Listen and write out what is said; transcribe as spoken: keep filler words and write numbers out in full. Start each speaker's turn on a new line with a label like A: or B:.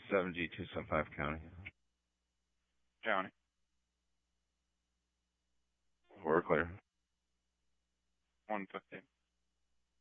A: seven G two seven five county.
B: County.
A: We're clear.
B: one fifty.